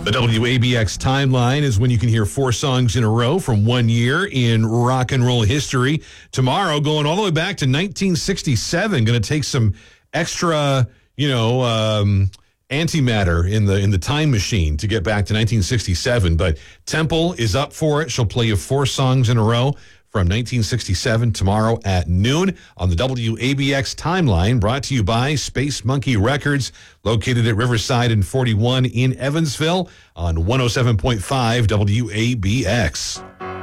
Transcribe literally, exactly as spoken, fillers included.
The W A B X timeline is when you can hear four songs in a row from one year in rock and roll history. Tomorrow, going all the way back to nineteen sixty-seven, going to take some extra, you know, um, antimatter in the in the time machine to get back to nineteen sixty-seven. But Temple is up for it. She'll play you four songs in a row from nineteen sixty-seven tomorrow at noon on the W A B X timeline, brought to you by Space Monkey Records, located at Riverside and forty-one in Evansville on one oh seven point five W A B X.